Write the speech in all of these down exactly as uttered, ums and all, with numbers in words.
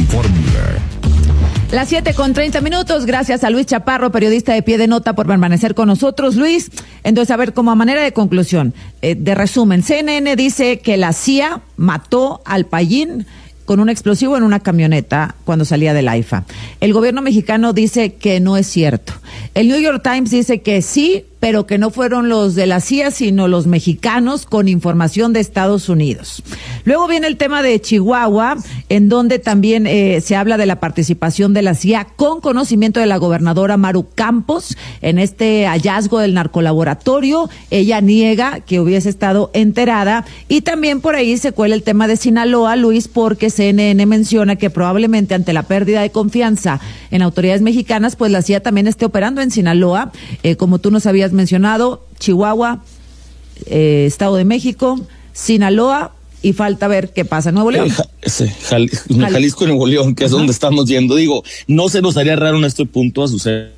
informa. Las siete con treinta minutos, gracias a Luis Chaparro, periodista de Pie de Nota, por permanecer con nosotros. Luis, entonces, a ver, como a manera de conclusión, eh, de resumen, C N N dice que la C I A mató al Payín con un explosivo en una camioneta cuando salía del AIFA. El gobierno mexicano dice que no es cierto. El New York Times dice que sí, pero que no fueron los de la C I A, sino los mexicanos con información de Estados Unidos. Luego viene el tema de Chihuahua, en donde también eh, se habla de la participación de la C I A con conocimiento de la gobernadora Maru Campos en este hallazgo del narcolaboratorio. Ella niega que hubiese estado enterada, y también por ahí se cuela el tema de Sinaloa, Luis, porque C N N menciona que probablemente ante la pérdida de confianza en autoridades mexicanas, pues la C I A también esté operando en Sinaloa, eh, como tú nos habías mencionado, Chihuahua, eh, Estado de México, Sinaloa, y falta ver qué pasa en Nuevo León. Eh, ja, sí, Jal, Jalisco, Jalisco y Nuevo León, que es Ajá. donde estamos yendo. Digo, no se nos haría raro en este punto a suceder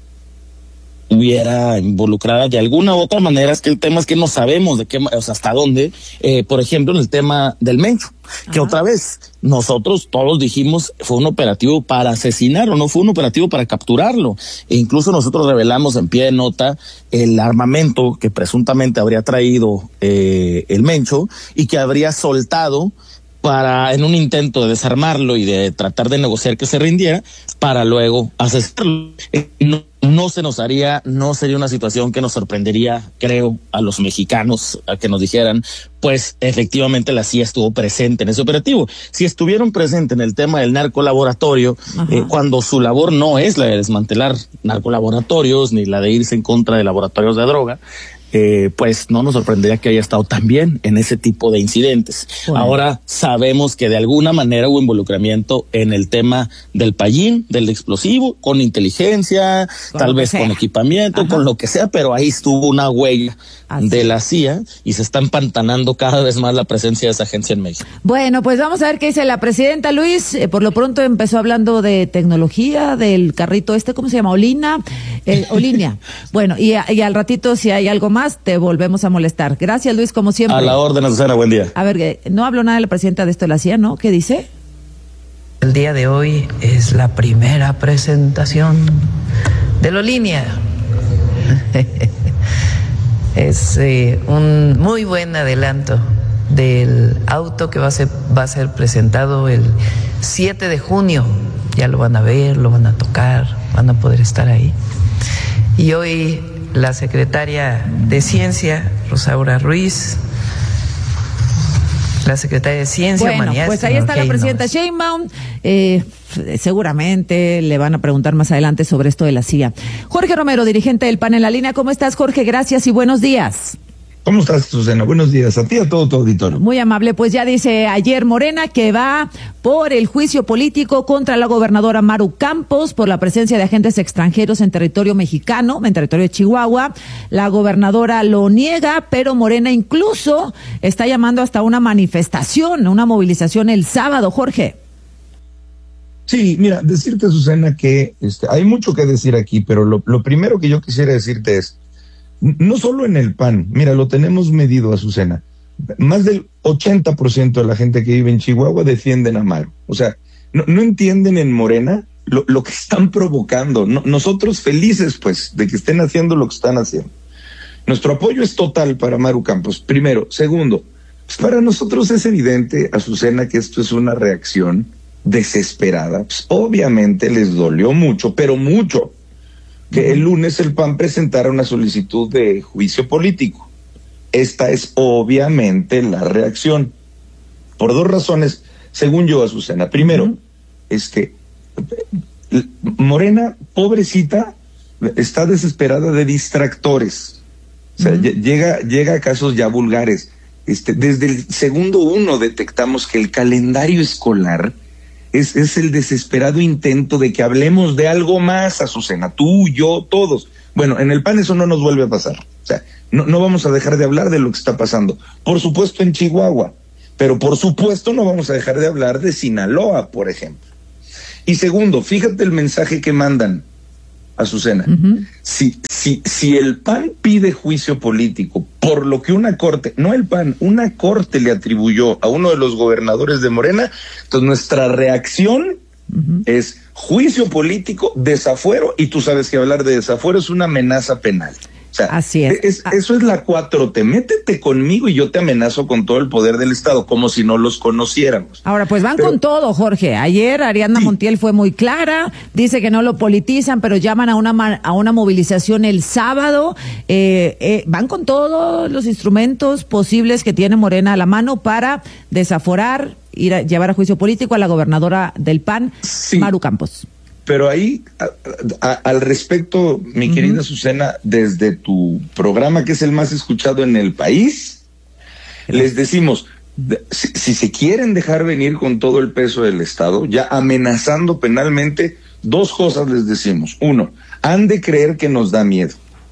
hubiera involucrada de alguna u otra manera. Es que el tema es que no sabemos de qué, o sea, hasta dónde, eh, por ejemplo, en el tema del Mencho, que Ajá. otra vez, nosotros todos dijimos fue un operativo para asesinarlo, no fue un operativo para capturarlo, e incluso nosotros revelamos en Pie de Nota el armamento que presuntamente habría traído eh, el Mencho y que habría soltado para, en un intento de desarmarlo y de tratar de negociar que se rindiera, para luego asesinarlo. Eh, no, no se nos haría, no sería una situación que nos sorprendería, creo, a los mexicanos, a que nos dijeran, pues efectivamente la C I A estuvo presente en ese operativo. Si estuvieron presentes en el tema del narcolaboratorio, eh, cuando su labor no es la de desmantelar narcolaboratorios, ni la de irse en contra de laboratorios de droga, Eh, pues no nos sorprendería que haya estado también en ese tipo de incidentes. Bueno. Ahora sabemos que de alguna manera hubo involucramiento en el tema del Payín, del explosivo, con inteligencia, con tal vez con equipamiento, Ajá. con lo que sea, pero ahí estuvo una huella Así. de la C I A y se está empantanando cada vez más la presencia de esa agencia en México. Bueno, pues vamos a ver qué dice la presidenta, Luis. Eh, por lo pronto empezó hablando de tecnología, del carrito este, ¿cómo se llama? Olina, eh, Olinia. Bueno, y, y al ratito, si hay algo más, más, te volvemos a molestar. Gracias, Luis, como siempre. A la orden, Azucena, buen día. A ver, no habló nada de la presidenta de esto de la C I A, ¿no? ¿Qué dice? El día de hoy es la primera presentación de Lolinia. Es eh, un muy buen adelanto del auto que va a ser, va a ser presentado el siete de junio. Ya lo van a ver, lo van a tocar, van a poder estar ahí. Y hoy la secretaria de Ciencia, Rosaura Ruiz, la secretaria de Ciencia, bueno, Humanidades, pues ahí está la presidenta Sheinbaum. Eh, seguramente le van a preguntar más adelante sobre esto de la C I A. Jorge Romero, dirigente del P A N en la línea. ¿Cómo estás, Jorge? Gracias y buenos días. ¿Cómo estás, Susana? Buenos días a ti y a todo tu auditorio. Muy amable. Pues ya dice ayer Morena que va por el juicio político contra la gobernadora Maru Campos por la presencia de agentes extranjeros en territorio mexicano, en territorio de Chihuahua. La gobernadora lo niega, pero Morena incluso está llamando hasta una manifestación, una movilización el sábado, Jorge. Sí, mira, decirte, Susana, que este, hay mucho que decir aquí, pero lo, lo primero que yo quisiera decirte es, no solo en el P A N, mira, lo tenemos medido, Azucena. Más del ochenta por ciento de la gente que vive en Chihuahua defienden a Maru. O sea, no, no entienden en Morena lo, lo que están provocando. No, nosotros felices, pues, de que estén haciendo lo que están haciendo. Nuestro apoyo es total para Maru Campos, primero. Segundo, pues para nosotros es evidente, Azucena, que esto es una reacción desesperada. Pues, obviamente les dolió mucho, pero mucho, que el lunes el P A N presentara una solicitud de juicio político. Esta es obviamente la reacción. Por dos razones, según yo, Azucena. Primero, uh-huh. este, Morena, pobrecita, está desesperada de distractores. O sea, uh-huh. llega, llega a casos ya vulgares. Este, desde el segundo uno detectamos que el calendario escolar Es, es el desesperado intento de que hablemos de algo más, Azucena, tú, yo, todos. Bueno, en el P A N eso no nos vuelve a pasar. O sea, no, no vamos a dejar de hablar de lo que está pasando. Por supuesto en Chihuahua, pero por supuesto no vamos a dejar de hablar de Sinaloa, por ejemplo. Y segundo, fíjate el mensaje que mandan. Azucena, Uh-huh. si, si, si el P A N pide juicio político por lo que una corte, no el P A N, una corte le atribuyó a uno de los gobernadores de Morena, entonces nuestra reacción uh-huh. es juicio político, desafuero, y tú sabes que hablar de desafuero es una amenaza penal. O sea, así es. es. Eso es la cuatro T. Métete conmigo y yo te amenazo con todo el poder del Estado, como si no los conociéramos. Ahora, pues van pero, con todo, Jorge. Ayer Ariadna sí. Montiel fue muy clara, dice que no lo politizan, pero llaman a una a una movilización el sábado. Eh, eh, van con todos los instrumentos posibles que tiene Morena a la mano para desaforar, ir a llevar a juicio político a la gobernadora del P A N, sí. Maru Campos. Pero ahí, a, a, al respecto, mi uh-huh. querida Azucena, desde tu programa, que es el más escuchado en el país, uh-huh. les decimos, si, si se quieren dejar venir con todo el peso del Estado, ya amenazando penalmente, dos cosas les decimos. Uno, han de creer que nos da miedo,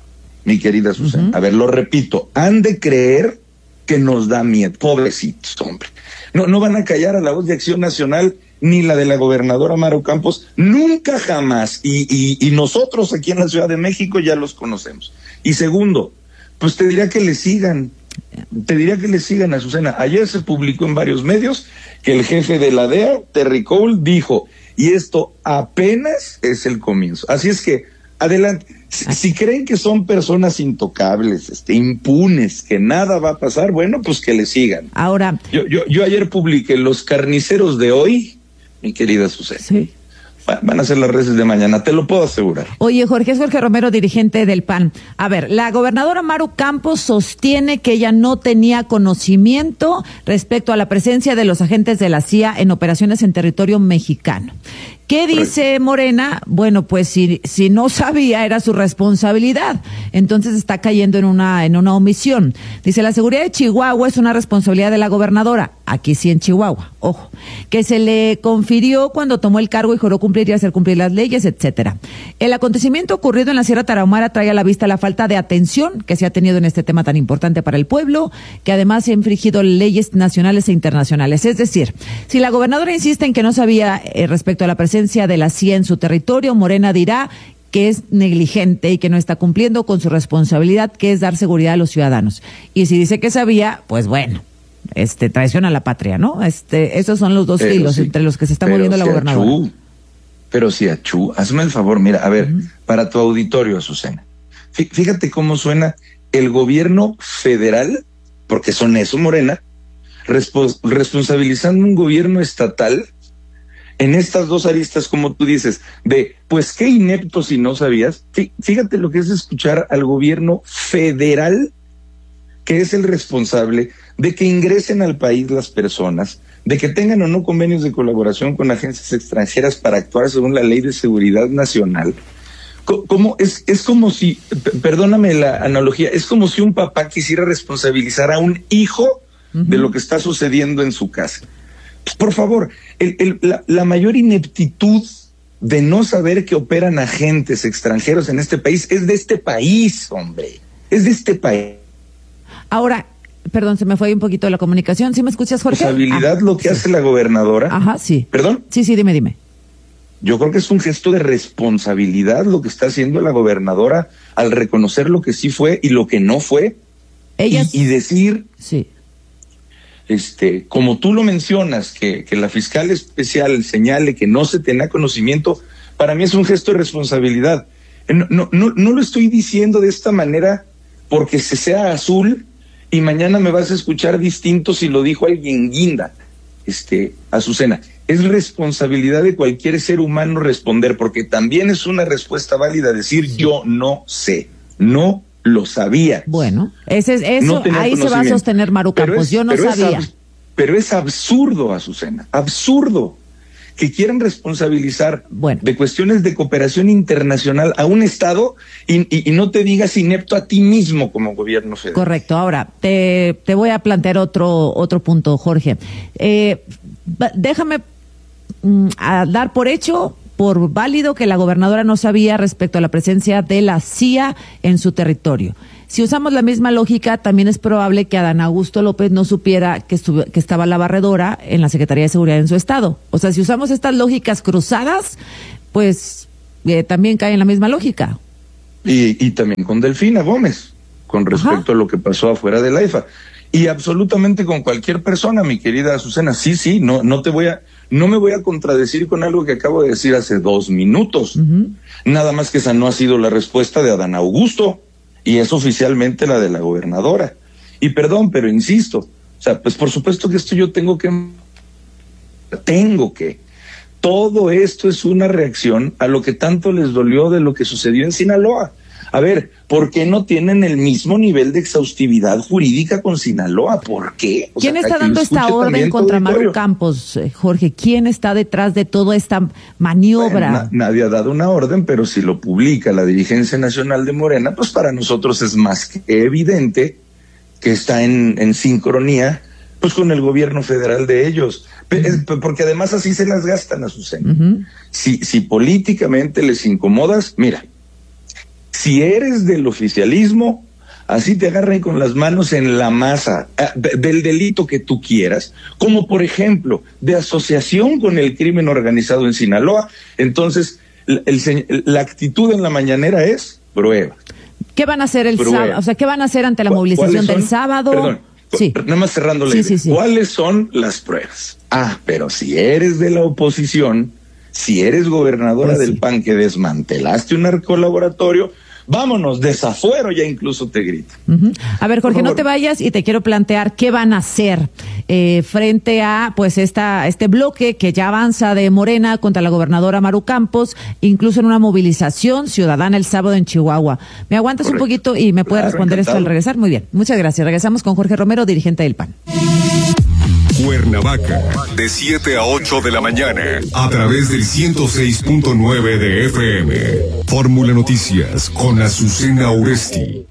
mi querida Azucena. Uh-huh. A ver, lo repito, han de creer que nos da miedo. Pobrecitos, hombre. No, no van a callar a la voz de Acción Nacional, ni la de la gobernadora Maru Campos, nunca jamás, y, y, y nosotros aquí en la Ciudad de México ya los conocemos. Y segundo, pues te diría que le sigan, te diría que le sigan, Azucena. Ayer se publicó en varios medios que el jefe de la D E A, Terry Cole, dijo, y esto apenas es el comienzo. Así es que, adelante, si, si creen que son personas intocables, este, impunes, que nada va a pasar, bueno, pues que le sigan. Ahora, yo, yo, yo ayer publiqué los carniceros de hoy, mi querida Azucena. Sí. Van a ser las reces de mañana, te lo puedo asegurar. Oye, Jorge, es Jorge Romero, dirigente del P A N. A ver, la gobernadora Maru Campos sostiene que ella no tenía conocimiento respecto a la presencia de los agentes de la C I A en operaciones en territorio mexicano. ¿Qué dice Morena? Bueno, pues si si no sabía era su responsabilidad. Entonces está cayendo en una en una omisión. Dice, la seguridad de Chihuahua es una responsabilidad de la gobernadora. Aquí sí en Chihuahua, ojo, que se le confirió cuando tomó el cargo y juró cumplir y hacer cumplir las leyes, etcétera. El acontecimiento ocurrido en la Sierra Tarahumara trae a la vista la falta de atención que se ha tenido en este tema tan importante para el pueblo, que además ha infringido leyes nacionales e internacionales. Es decir, si la gobernadora insiste en que no sabía eh, respecto a la presencia de la C I A en su territorio, Morena dirá que es negligente y que no está cumpliendo con su responsabilidad, que es dar seguridad a los ciudadanos. Y si dice que sabía, pues bueno, este traiciona a la patria, ¿no? Este, esos son los dos pero filos sí, entre los que se está moviendo si la gobernadora. Achú, pero si Achú, hazme el favor, mira, a ver, uh-huh. para tu auditorio, Azucena, fíjate cómo suena el gobierno federal, porque son eso, Morena, respo- responsabilizando un gobierno estatal en estas dos aristas, como tú dices, de, pues qué inepto si no sabías. Fíjate lo que es escuchar al gobierno federal, que es el responsable de que ingresen al país las personas, de que tengan o no convenios de colaboración con agencias extranjeras para actuar según la Ley de Seguridad Nacional. Como, es, es como si, perdóname la analogía, es como si un papá quisiera responsabilizar a un hijo uh-huh. de lo que está sucediendo en su casa. Por favor, el, el, la, la mayor ineptitud de no saber que operan agentes extranjeros en este país es de este país, hombre. Es de este país. Ahora, perdón, se me fue un poquito la comunicación. ¿Sí me escuchas, Jorge? Responsabilidad ah, lo que sí. hace la gobernadora. Ajá, sí. ¿Perdón? Sí, sí, dime, dime. Yo creo que es un gesto de responsabilidad lo que está haciendo la gobernadora al reconocer lo que sí fue y lo que no fue. Ella y, y decir... Sí. Este, como tú lo mencionas, que, que la fiscal especial señale que no se tenga conocimiento, para mí es un gesto de responsabilidad. No, no, no, no lo estoy diciendo de esta manera porque se sea azul y mañana me vas a escuchar distinto si lo dijo alguien guinda, este, Azucena. Es responsabilidad de cualquier ser humano responder, porque también es una respuesta válida decir sí. yo no sé, no lo sabía. Bueno, ese es eso, no ahí se va a sostener Maru Campos, es, yo no sabía. Es, pero es absurdo, Azucena, absurdo que quieran responsabilizar bueno. de cuestiones de cooperación internacional a un Estado y, y, y no te digas inepto a ti mismo como gobierno federal. Correcto. Ahora, te, te voy a plantear otro, otro punto, Jorge. Eh, déjame mm, a dar por hecho por válido que la gobernadora no sabía respecto a la presencia de la C I A en su territorio. Si usamos la misma lógica, también es probable que Adán Augusto López no supiera que, estuvo, que estaba la barredora en la Secretaría de Seguridad en su estado. O sea, si usamos estas lógicas cruzadas, pues eh, también cae en la misma lógica. Y, y también con Delfina Gómez, con respecto Ajá. a lo que pasó afuera de la I F A. Y absolutamente con cualquier persona, mi querida Azucena. Sí, sí, no, no te voy a, no me voy a contradecir con algo que acabo de decir hace dos minutos. Uh-huh. Nada más que esa no ha sido la respuesta de Adán Augusto, y es oficialmente la de la gobernadora. Y perdón, pero insisto, o sea, pues por supuesto que esto yo tengo que, tengo que. Todo esto es una reacción a lo que tanto les dolió de lo que sucedió en Sinaloa. A ver, ¿por qué no tienen el mismo nivel de exhaustividad jurídica con Sinaloa? ¿Por qué? O ¿Quién sea, está dando esta orden contra Maru Campos, Jorge? ¿Quién está detrás de toda esta maniobra? Bueno, na- nadie ha dado una orden, pero si lo publica la dirigencia nacional de Morena, pues para nosotros es más que evidente que está en, en sincronía pues con el gobierno federal de ellos. Uh-huh. Porque además así se las gastan, Azucena. Uh-huh. Si, si políticamente les incomodas, mira, si eres del oficialismo, así te agarran con las manos en la masa eh, del delito que tú quieras, como por ejemplo de asociación con el crimen organizado en Sinaloa. Entonces, el, el, la actitud en la mañanera es prueba. ¿Qué van a hacer el sábado? O sea, ¿qué van a hacer ante la movilización del sábado? Perdón, sí. Nada más cerrando la sí, idea. Sí, sí. ¿Cuáles son las pruebas? Ah, pero si eres de la oposición, si eres gobernadora pues del sí. P A N que desmantelaste un narcolaboratorio, vámonos, desafuero ya incluso te grito. Uh-huh. A ver, Jorge, no te vayas y te quiero plantear qué van a hacer eh, frente a pues esta este bloque que ya avanza de Morena contra la gobernadora Maru Campos, incluso en una movilización ciudadana el sábado en Chihuahua. ¿Me aguantas Correcto. un poquito y me puedes claro, responder encantado. esto al regresar? Muy bien, muchas gracias. Regresamos con Jorge Romero, dirigente del P A N. Cuernavaca, de siete a ocho de la mañana, a través del ciento seis punto nueve de F M. Fórmula Noticias con Azucena Uresti.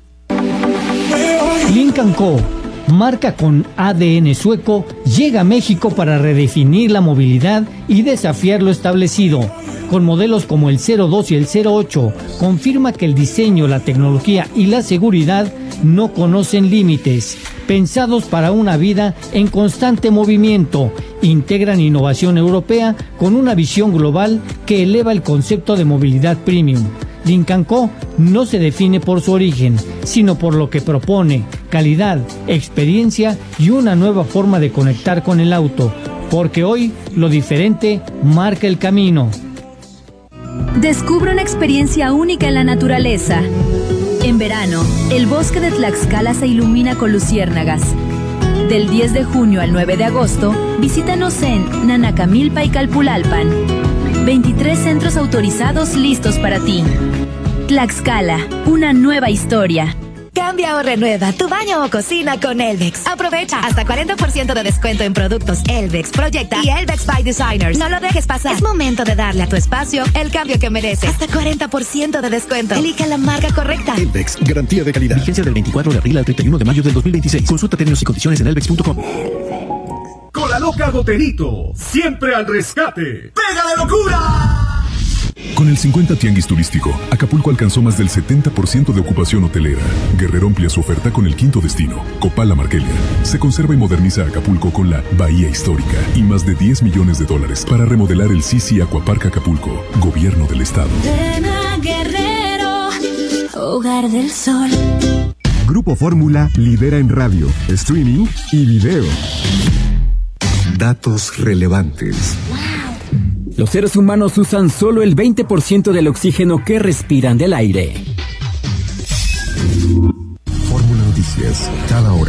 Lynk and Co, marca con A D N sueco, llega a México para redefinir la movilidad y desafiar lo establecido. Con modelos como el cero dos y el cero ocho, confirma que el diseño, la tecnología y la seguridad no conocen límites. Pensados para una vida en constante movimiento, integran innovación europea con una visión global que eleva el concepto de movilidad premium. Lynk and Co no se define por su origen, sino por lo que propone: calidad, experiencia y una nueva forma de conectar con el auto, porque hoy lo diferente marca el camino. Descubre una experiencia única en la naturaleza. En verano, el bosque de Tlaxcala se ilumina con luciérnagas. Del diez de junio al nueve de agosto, visítanos en Nanacamilpa y Calpulalpan. veintitrés centros autorizados listos para ti. Tlaxcala, una nueva historia. Cambia o renueva tu baño o cocina con Elvex. Aprovecha hasta cuarenta por ciento de descuento en productos Elvex, Proyecta y Elvex by Designers. No lo dejes pasar. Es momento de darle a tu espacio el cambio que merece. Hasta cuarenta por ciento de descuento. Elige la marca correcta. Elvex, garantía de calidad. Vigencia del veinticuatro de abril al treinta y uno de mayo del dos mil veintiséis. Consulta términos y condiciones en elvex punto com. Con la loca Goterito, siempre al rescate. ¡Pega de locura! Con el cincuenta Tianguis Turístico, Acapulco alcanzó más del setenta por ciento de ocupación hotelera. Guerrero amplía su oferta con el quinto destino, Copala Marquelia. Se conserva y moderniza Acapulco con la Bahía Histórica y más de diez millones de dólares para remodelar el Sisi Aquapark Acapulco, Gobierno del Estado. Ven Guerrero, hogar del sol. Grupo Fórmula lidera en radio, streaming y video. Datos relevantes. Los seres humanos usan solo el veinte por ciento del oxígeno que respiran del aire. Fórmula Noticias, cada hora.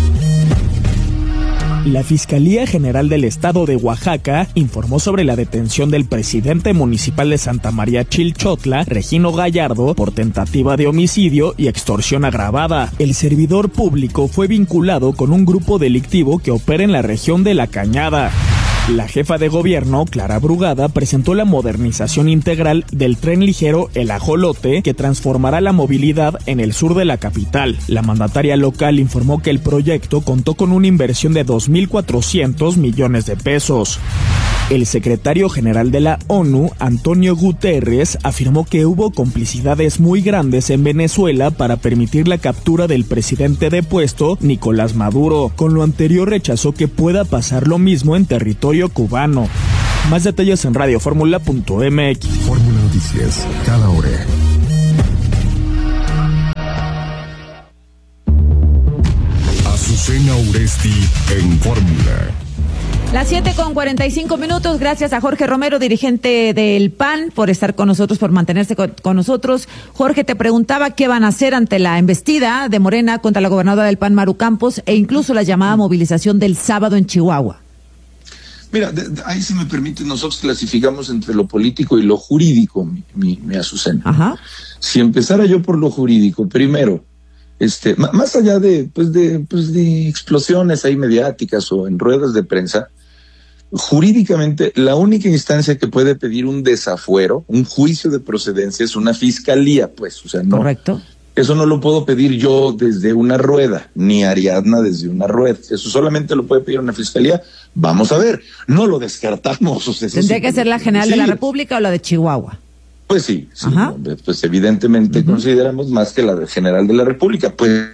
La Fiscalía General del Estado de Oaxaca informó sobre la detención del presidente municipal de Santa María Chilchotla, Regino Gallardo, por tentativa de homicidio y extorsión agravada. El servidor público fue vinculado con un grupo delictivo que opera en la región de La Cañada. La jefa de gobierno, Clara Brugada, presentó la modernización integral del tren ligero El Ajolote, que transformará la movilidad en el sur de la capital. La mandataria local informó que el proyecto contó con una inversión de dos mil cuatrocientos millones de pesos. El secretario general de la ONU, Antonio Guterres, afirmó que hubo complicidades muy grandes en Venezuela para permitir la captura del presidente depuesto, Nicolás Maduro. Con lo anterior rechazó que pueda pasar lo mismo en territorio cubano. Más detalles en radio fórmula punto m x. Fórmula noticias, cada hora. Azucena Uresti en Fórmula. Las siete con cuarenta y cinco minutos, gracias a Jorge Romero, dirigente del P A N, por estar con nosotros, por mantenerse con, con nosotros. Jorge, te preguntaba qué van a hacer ante la embestida de Morena contra la gobernadora del P A N, Maru Campos, e incluso la llamada movilización del sábado en Chihuahua. Mira, de, de, ahí si me permite, nosotros clasificamos entre lo político y lo jurídico, mi, mi, mi Azucena. Ajá. Si empezara yo por lo jurídico, primero, este, m- más allá de, pues de, pues de explosiones ahí mediáticas o en ruedas de prensa, jurídicamente, la única instancia que puede pedir un desafuero, un juicio de procedencia, es una fiscalía, pues, o sea, no. Correcto. Eso no lo puedo pedir yo desde una rueda, ni Ariadna desde una rueda. Eso solamente lo puede pedir una fiscalía. Vamos a ver, no lo descartamos. O sea, ¿Tendría sí, que ser la General sí. de la República o la de Chihuahua? Pues sí, sí, Ajá. no, pues evidentemente uh-huh. consideramos más que la de General de la República. Pues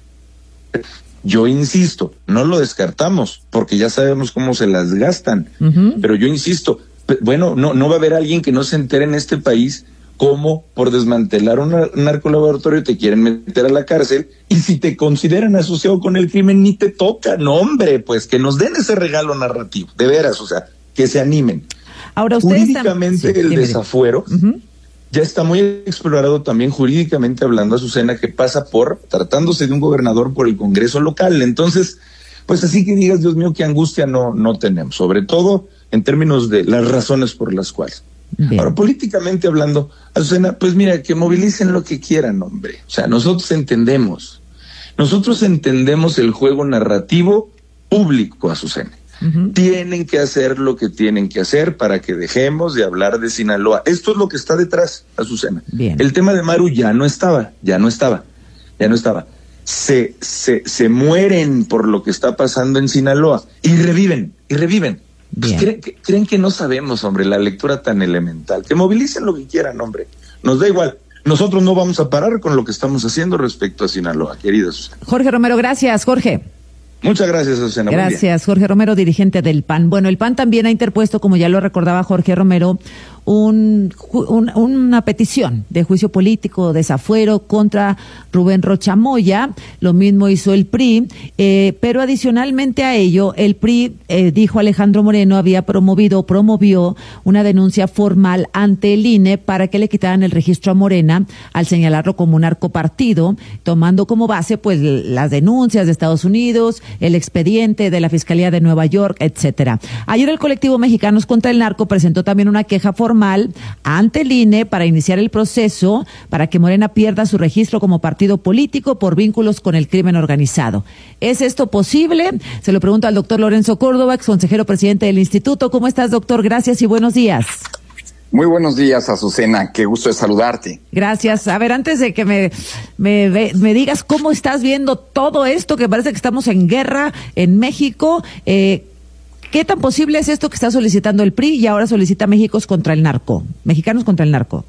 yo insisto, no lo descartamos, porque ya sabemos cómo se las gastan. Uh-huh. Pero yo insisto, bueno, no, no va a haber alguien que no se entere en este país cómo por desmantelar un narcolaboratorio te quieren meter a la cárcel, y si te consideran asociado con el crimen ni te toca. No, hombre, pues que nos den ese regalo narrativo, de veras, o sea, que se animen. Ahora, ustedes jurídicamente están... sí, el dime. desafuero uh-huh. ya está muy explorado también jurídicamente hablando, Azucena, que pasa por, tratándose de un gobernador, por el Congreso local. Entonces, pues así que digas, Dios mío, qué angustia no, no tenemos, sobre todo en términos de las razones por las cuales. Bien. Ahora, políticamente hablando, Azucena, pues mira, que movilicen lo que quieran, hombre. O sea, nosotros entendemos, nosotros entendemos el juego narrativo público, Azucena. Uh-huh. Tienen que hacer lo que tienen que hacer para que dejemos de hablar de Sinaloa. Esto es lo que está detrás, Azucena. Bien. El tema de Maru ya no estaba, ya no estaba, ya no estaba. Se, se, se mueren por lo que está pasando en Sinaloa y reviven, y reviven. Pues creen, creen que no sabemos, hombre, la lectura tan elemental. Que movilicen lo que quieran, hombre. Nos da igual. Nosotros no vamos a parar con lo que estamos haciendo respecto a Sinaloa, querida Susana. Jorge Romero, gracias, Jorge. Muchas gracias, Susana. Gracias, Jorge Romero, dirigente del P A N. Bueno, el P A N también ha interpuesto, como ya lo recordaba Jorge Romero, un, un, una petición de juicio político, desafuero contra Rubén Rocha Moya. Lo mismo hizo el P R I, eh, pero adicionalmente a ello, el P R I, eh, dijo Alejandro Moreno, había promovido o promovió una denuncia formal ante el I N E para que le quitaran el registro a Morena al señalarlo como un narcopartido, tomando como base pues las denuncias de Estados Unidos, el expediente de la Fiscalía de Nueva York, etcétera. Ayer el colectivo Mexicanos contra el Narco presentó también una queja formal ante el I N E para iniciar el proceso para que Morena pierda su registro como partido político por vínculos con el crimen organizado. ¿Es esto posible? Se lo pregunto al doctor Lorenzo Córdoba, ex consejero presidente del instituto. ¿Cómo estás, doctor? Gracias y buenos días. Muy buenos días, Azucena. Qué gusto de saludarte. Gracias. A ver, antes de que me, me, me digas cómo estás viendo todo esto, que parece que estamos en guerra en México, eh, ¿qué tan posible es esto que está solicitando el P R I y ahora solicita México contra el narco, mexicanos contra el narco?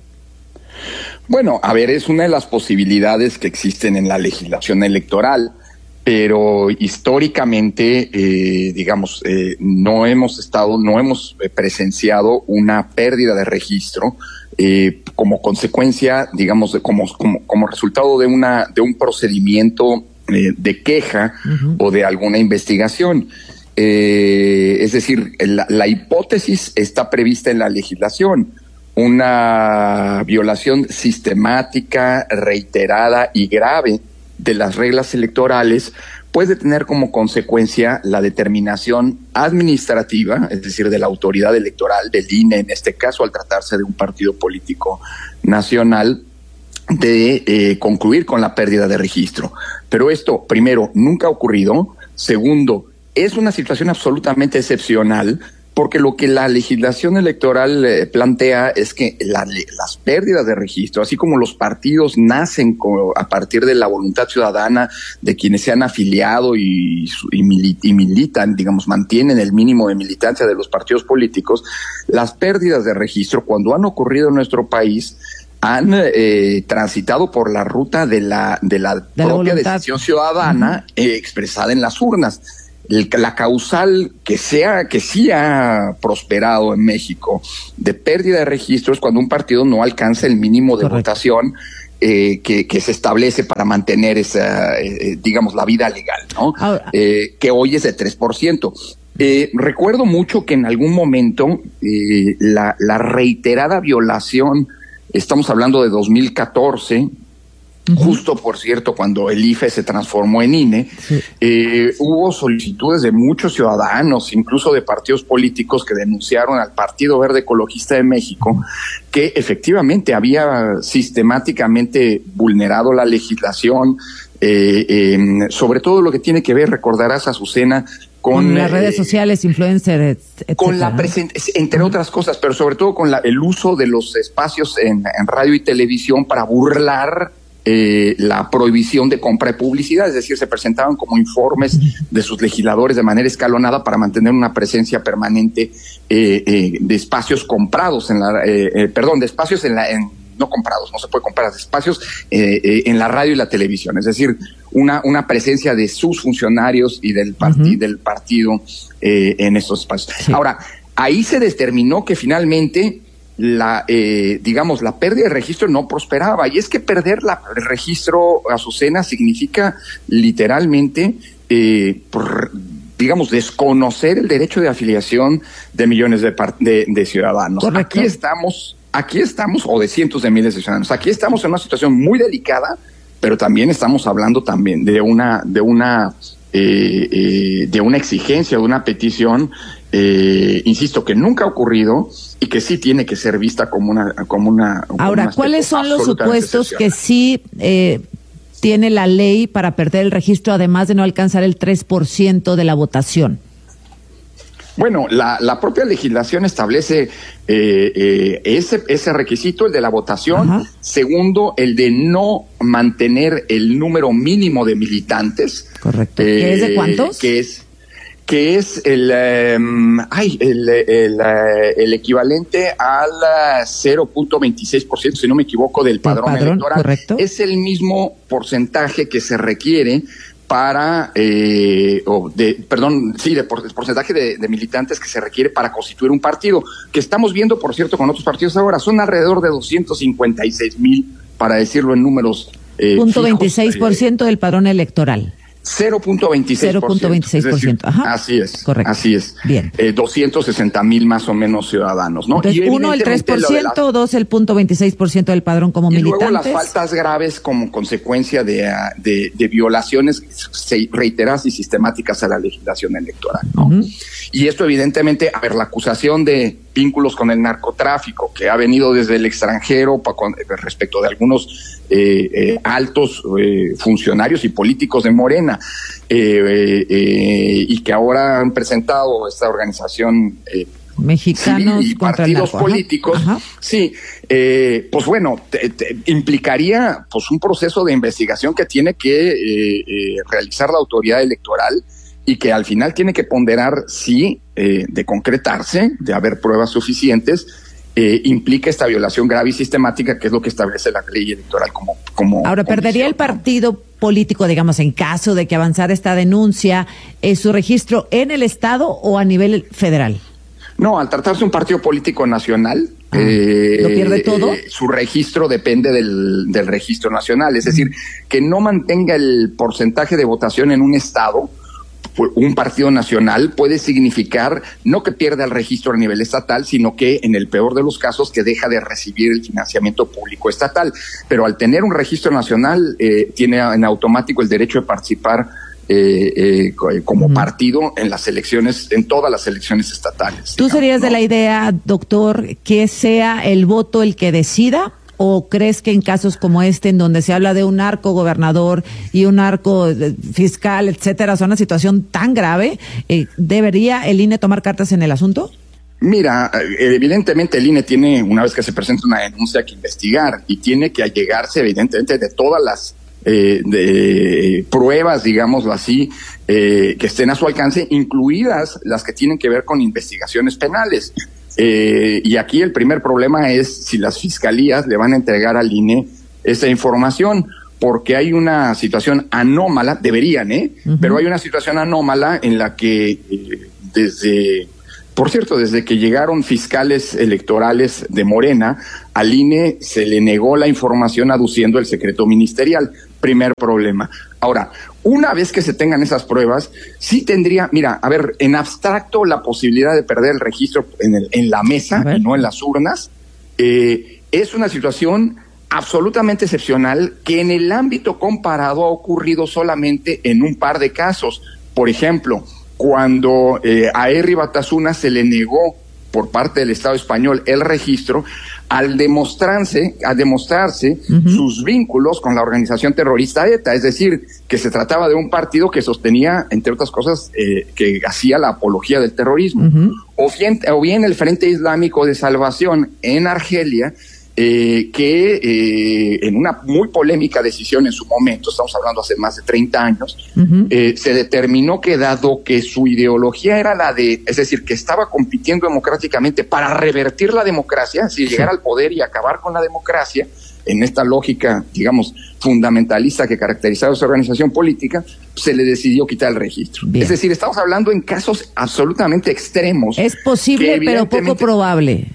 Bueno, a ver, es una de las posibilidades que existen en la legislación electoral, pero históricamente, eh, digamos, eh, no hemos estado, no hemos presenciado una pérdida de registro eh, como consecuencia, digamos, de, como, como, como resultado de una de un procedimiento eh, de queja uh-huh. o de alguna investigación. Eh, es decir, la, la hipótesis está prevista en la legislación. Una violación sistemática, reiterada y grave de las reglas electorales puede tener como consecuencia la determinación administrativa, es decir, de la autoridad electoral, del I N E, en este caso, al tratarse de un partido político nacional, de eh, concluir con la pérdida de registro. Pero esto, primero, nunca ha ocurrido. Segundo, es una situación absolutamente excepcional, porque lo que la legislación electoral eh, plantea es que la, las pérdidas de registro, así como los partidos nacen co- a partir de la voluntad ciudadana de quienes se han afiliado y, y, mili- y militan, digamos, mantienen el mínimo de militancia de los partidos políticos, las pérdidas de registro, cuando han ocurrido en nuestro país, han eh, transitado por la ruta de la, de la de propia la decisión ciudadana uh-huh. eh, expresada en las urnas. el, la causal que sea, que sí ha prosperado en México de pérdida de registros cuando un partido no alcanza el mínimo de Correcto. votación eh, que, que se establece para mantener esa, eh, digamos, la vida legal, ¿no? Ahora, eh, que hoy es de tres por ciento. Eh, recuerdo mucho que en algún momento eh, la, la reiterada violación, estamos hablando de dos mil catorce, Uh-huh. justo, por cierto, cuando el I F E se transformó en I N E, sí. eh, hubo solicitudes de muchos ciudadanos, incluso de partidos políticos, que denunciaron al Partido Verde Ecologista de México que efectivamente había sistemáticamente vulnerado la legislación, eh, eh, sobre todo lo que tiene que ver, recordarás, Azucena, con, con las redes eh, sociales, influencers, etcétera. Con la present- entre uh-huh. otras cosas, pero sobre todo con la, el uso de los espacios en, en radio y televisión para burlar Eh, la prohibición de compra de publicidad, es decir, se presentaban como informes de sus legisladores de manera escalonada para mantener una presencia permanente eh, eh, de espacios comprados en la, eh, eh, perdón, de espacios en la, en, no comprados, no se puede comprar, de espacios eh, eh, en la radio y la televisión, es decir, una una presencia de sus funcionarios y del, parti- uh-huh. del partido eh, en esos espacios. Sí. Ahora, ahí se determinó que finalmente la eh, digamos la pérdida de registro no prosperaba, y es que perder la, el registro, Azucena, significa literalmente eh, por, digamos desconocer el derecho de afiliación de millones de, de, de ciudadanos. Correcto. Aquí estamos, aquí estamos, o de cientos de miles de ciudadanos, aquí estamos en una situación muy delicada, pero también estamos hablando también de una de una eh, eh, de una exigencia, de una petición, eh, insisto, que nunca ha ocurrido y que sí tiene que ser vista como una como una como Ahora, un ¿cuáles son los supuestos que sí eh, tiene la ley para perder el registro, además de no alcanzar el tres por ciento de la votación? Bueno, la, la propia legislación establece eh, eh, ese ese requisito, el de la votación. Ajá. Segundo, el de no mantener el número mínimo de militantes. Correcto. Eh, ¿Qué es de cuántos? Que es que es el um, ay el el, el equivalente al cero punto veintiséis por ciento, si no me equivoco, del padrón, padrón electoral. Correcto. Es el mismo porcentaje que se requiere para, eh, o de, perdón, sí, de por, el porcentaje de, de militantes que se requiere para constituir un partido, que estamos viendo, por cierto, con otros partidos ahora, son alrededor de doscientos cincuenta y seis mil, para decirlo en números eh, punto veintiséis por ciento eh, del padrón electoral. cero punto veintiséis por ciento. cero punto veintiséis por ciento, es decir, ajá. Así es. Correcto. Así es. Bien. Eh, doscientos sesenta mil más o menos ciudadanos, ¿no? Entonces, y uno, el tres por ciento, la... dos, el punto veintiséis por ciento del padrón como y militantes. Y luego las faltas graves como consecuencia de, de, de violaciones reiteradas y sistemáticas a la legislación electoral, ¿no? Uh-huh. Y esto evidentemente, a ver, la acusación de vínculos con el narcotráfico que ha venido desde el extranjero pa, con, respecto de algunos eh, eh, altos eh, funcionarios y políticos de Morena, eh, eh, eh, y que ahora han presentado esta organización eh, mexicanos y contra partidos el narco. políticos, Ajá. sí, eh, pues bueno, te, te implicaría pues un proceso de investigación que tiene que eh, eh, realizar la autoridad electoral y que al final tiene que ponderar si eh, de concretarse, de haber pruebas suficientes, eh, implica esta violación grave y sistemática, que es lo que establece la ley electoral como como Ahora, ¿perdería el partido político, digamos, en caso de que avanzara esta denuncia, eh, su registro en el Estado o a nivel federal? No, al tratarse de un partido político nacional, ah, eh, ¿lo pierde todo? Eh, su registro depende del, del registro nacional, es decir, que no mantenga el porcentaje de votación en un estado, un partido nacional, puede significar no que pierda el registro a nivel estatal, sino que en el peor de los casos que deja de recibir el financiamiento público estatal. Pero al tener un registro nacional, eh, tiene en automático el derecho de participar eh, eh, como uh-huh. partido en las elecciones, en todas las elecciones estatales. ¿Tú digamos, serías ¿no? de la idea, doctor, que sea el voto el que decida? ¿O crees que en casos como este, en donde se habla de un narco gobernador y un narco fiscal, etcétera, es una situación tan grave, eh, debería el I N E tomar cartas en el asunto? Mira, evidentemente el I N E tiene, una vez que se presenta una denuncia, que investigar y tiene que allegarse evidentemente de todas las eh, de pruebas, digámoslo así, eh, que estén a su alcance, incluidas las que tienen que ver con investigaciones penales. Eh, y aquí el primer problema es si las fiscalías le van a entregar al I N E esa información, porque hay una situación anómala, deberían, ¿eh? Uh-huh. Pero hay una situación anómala en la que eh, desde, por cierto, desde que llegaron fiscales electorales de Morena, al I N E se le negó la información aduciendo el secreto ministerial. Primer problema. Ahora, una vez que se tengan esas pruebas, sí tendría, mira, a ver, en abstracto la posibilidad de perder el registro en, el, en la mesa y no en las urnas, eh, es una situación absolutamente excepcional que en el ámbito comparado ha ocurrido solamente en un par de casos. Por ejemplo, cuando eh, a Herri Batasuna se le negó por parte del Estado español el registro, al demostrarse, a demostrarse uh-huh. sus vínculos con la organización terrorista ETA, es decir, que se trataba de un partido que sostenía, entre otras cosas, eh, que hacía la apología del terrorismo. Uh-huh. O bien, o bien el Frente Islámico de Salvación en Argelia, Eh, que eh, en una muy polémica decisión en su momento, estamos hablando hace más de treinta años, uh-huh. eh, se determinó que dado que su ideología era la de, es decir, que estaba compitiendo democráticamente para revertir la democracia, es decir, llegar al poder y acabar con la democracia, en esta lógica, digamos, fundamentalista que caracterizaba a su organización política, se le decidió quitar el registro. Bien. Es decir, estamos hablando en casos absolutamente extremos. Es posible, pero poco probable.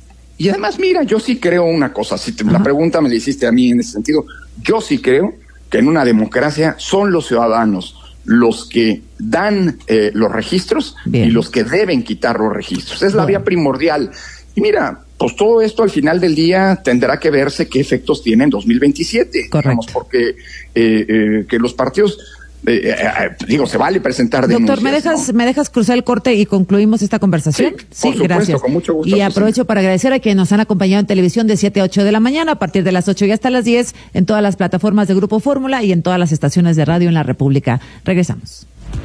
Y además, mira, yo sí creo una cosa, si te, la pregunta me la hiciste a mí en ese sentido, yo sí creo que en una democracia son los ciudadanos los que dan eh, los registros Bien. y los que deben quitar los registros. Es la Bien. vía primordial. Y mira, pues todo esto al final del día tendrá que verse qué efectos tiene en dos mil veintisiete. Correcto. Digamos, porque eh, eh, que los partidos... Eh, eh, digo, se vale presentar denuncias. Doctor, ¿me dejas, ¿no? ¿me dejas cruzar el corte y concluimos esta conversación? Sí, sí, por supuesto, gracias. Con mucho gusto. Y aprovecho para agradecer a quienes nos han acompañado en televisión de siete a ocho de la mañana, a partir de las ocho y hasta las diez, en todas las plataformas de Grupo Fórmula y en todas las estaciones de radio en la República. Regresamos.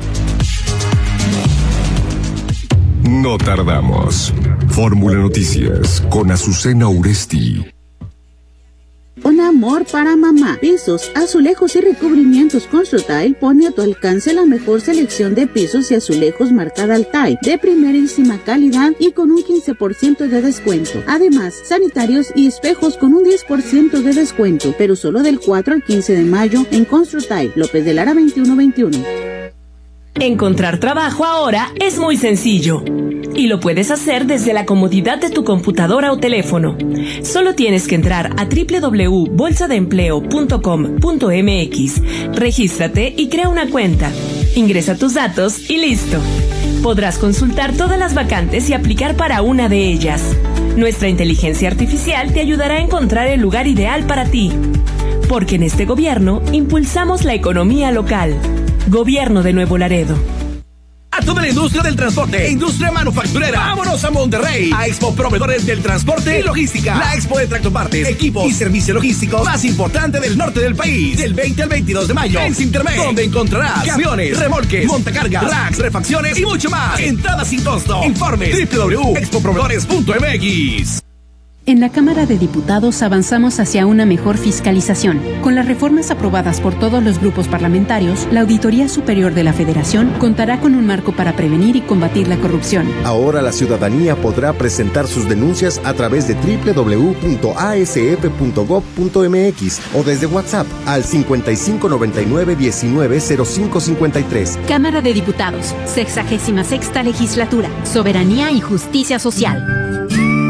No tardamos. Fórmula Noticias con Azucena Uresti. Un amor para mamá. Pisos, azulejos y recubrimientos Construtile pone a tu alcance la mejor selección de pisos y azulejos marca Altai, de primerísima calidad y con un quince por ciento de descuento. Además, sanitarios y espejos con un diez por ciento de descuento, pero solo del cuatro al quince de mayo en Construtile, López de Lara veintiuno veintiuno. Encontrar trabajo ahora es muy sencillo y lo puedes hacer desde la comodidad de tu computadora o teléfono. Solo tienes que entrar a doble u doble u doble u punto bolsa de empleo punto com punto m x, regístrate y crea una cuenta. Ingresa tus datos y listo. Podrás consultar todas las vacantes y aplicar para una de ellas. Nuestra inteligencia artificial te ayudará a encontrar el lugar ideal para ti. Porque en este gobierno impulsamos la economía local. Gobierno de Nuevo Laredo. A toda la industria del transporte e industria manufacturera, vámonos a Monterrey, a Expo Proveedores del Transporte y Logística, la expo de tractopartes, equipos y servicios logísticos más importante del norte del país, del veinte al veintidós de mayo, en Cintermex, donde encontrarás camiones, remolques, montacargas, racks, refacciones y mucho más. Entrada sin costo. Informe doble u doble u doble u punto expo proveedores punto m x. En la Cámara de Diputados avanzamos hacia una mejor fiscalización. Con las reformas aprobadas por todos los grupos parlamentarios, la Auditoría Superior de la Federación contará con un marco para prevenir y combatir la corrupción. Ahora la ciudadanía podrá presentar sus denuncias a través de doble u doble u doble u punto a s f punto gob punto m x o desde WhatsApp al cincuenta y cinco noventa y nueve diecinueve cero cinco cincuenta y tres. Cámara de Diputados, sexagésima sexta legislatura, soberanía y justicia social.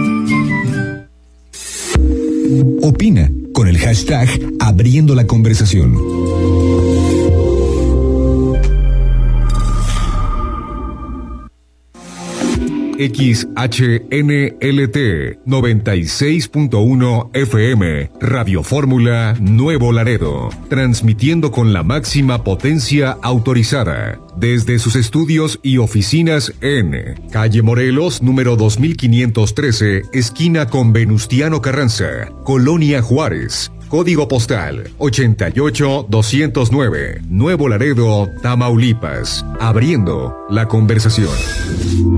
Opina con el hashtag Abriendo la Conversación. X H N L T noventa y seis punto uno F M, Radio Fórmula Nuevo Laredo, transmitiendo con la máxima potencia autorizada desde sus estudios y oficinas en Calle Morelos, número dos mil quinientos trece, esquina con Venustiano Carranza, Colonia Juárez. Código postal ochenta y ocho doscientos nueve, Nuevo Laredo, Tamaulipas. Abriendo la conversación.